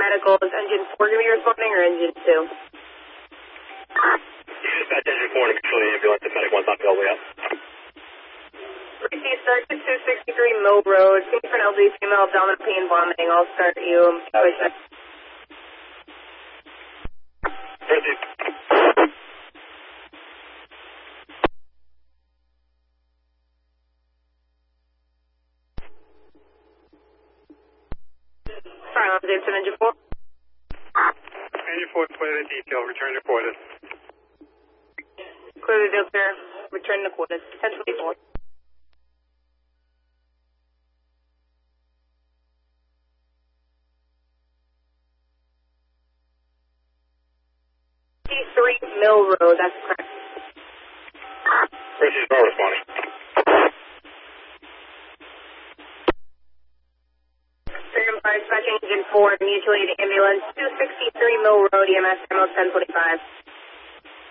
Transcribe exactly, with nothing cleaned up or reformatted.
medical. Is engine four going to be responding or engine two? Dispatch engine four and control the ambulance. The medic one's not available yet. Receive start to two sixty-three Mill Road. Seen for an elderly female, abdominal pain, vomiting. I'll start you. Push. Proceed. Silence, Davidson, engine four. Engine four, clear the detail. Return to quarters. Clear the deal, sir. Return to quarters. ten twenty-four. three Mill Road, that's correct. Proceed, no responding. Freedom Fire Dispatch Engine four, mutually to ambulance two sixty-three Mill Road, E M S, ammo ten twenty-five.